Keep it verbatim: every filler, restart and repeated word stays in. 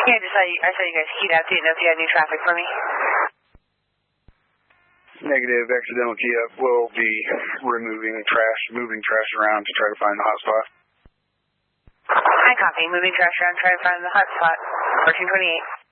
Yeah, I just saw you, I saw you guys keyed out. Didn't know if you had any traffic for me. Negative, accidental key up. We'll be removing trash, moving trash around to try to find the hot spot. I copy. Moving trash around, trying to find the hot spot. fourteen twenty-eight.